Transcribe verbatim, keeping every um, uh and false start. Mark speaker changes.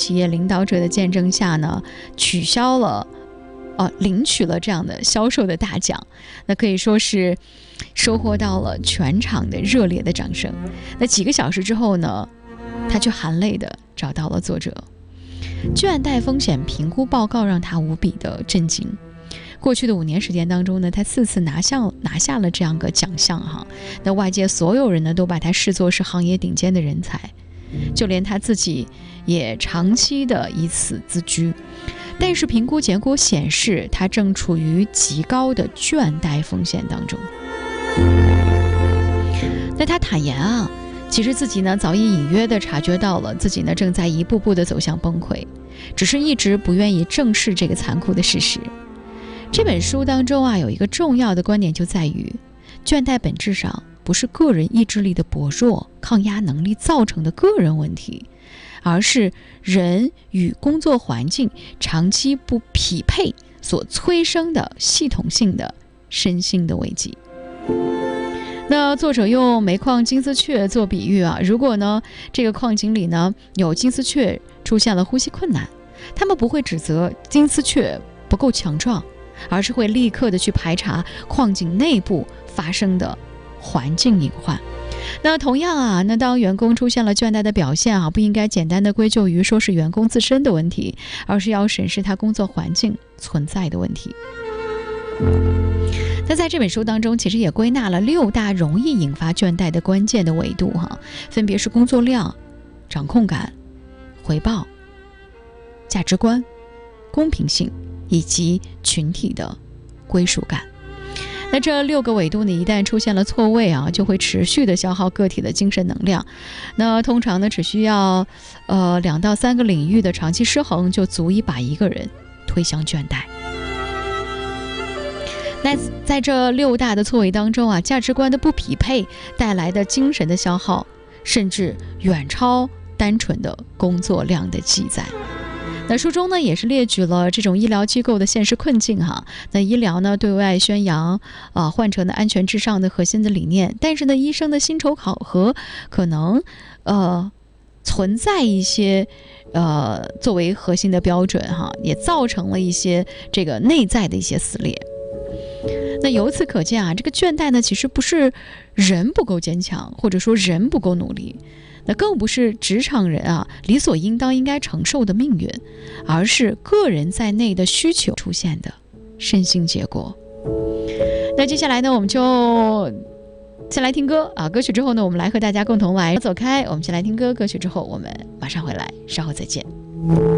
Speaker 1: 企业领导者的见证下呢，取消了呃，领取了这样的销售的大奖，那可以说是收获到了全场的热烈的掌声。那几个小时之后呢，他却含泪的找到了作者。倦怠风险评估报告让他无比的震惊。过去的五年时间当中呢，他四次拿下拿下了这样个奖项哈。那外界所有人呢都把他视作是行业顶尖的人才，就连他自己也长期的以此自居。但是评估结果显示，他正处于极高的倦怠风险当中。那他坦言啊，其实自己呢早已隐约地察觉到了自己呢正在一步步地走向崩溃，只是一直不愿意正视这个残酷的事实。这本书当中啊有一个重要的观点，就在于倦怠本质上不是个人意志力的薄弱、抗压能力造成的个人问题，而是人与工作环境长期不匹配所催生的系统性的身心的危机。那作者用煤矿金丝雀做比喻啊，如果呢这个矿井里呢有金丝雀出现了呼吸困难，他们不会指责金丝雀不够强壮，而是会立刻的去排查矿井内部发生的环境隐患。那同样啊，那当员工出现了倦怠的表现啊，不应该简单的归咎于说是员工自身的问题，而是要审视他工作环境存在的问题。那在这本书当中，其实也归纳了六大容易引发倦怠的关键的维度哈，分别是工作量、掌控感、回报、价值观、公平性以及群体的归属感。那这六个维度呢，一旦出现了错位啊，就会持续的消耗个体的精神能量。那通常呢，只需要呃两到三个领域的长期失衡，就足以把一个人推向倦怠。那在这六大的错位当中啊，价值观的不匹配带来的精神的消耗，甚至远超单纯的工作量的记载。那书中呢也是列举了这种医疗机构的现实困境哈。那医疗呢对外宣扬啊患者的安全至上的核心的理念，但是呢医生的薪酬考核可能呃存在一些呃作为核心的标准哈，也造成了一些这个内在的一些撕裂。那由此可见啊，这个倦怠呢其实不是人不够坚强，或者说人不够努力，那更不是职场人啊理所应当应该承受的命运，而是个人在内的需求出现的身心结果。那接下来呢，我们就先来听歌啊，歌曲之后呢，我们来和大家共同来走开。我们先来听歌，歌曲之后我们马上回来，稍后再见。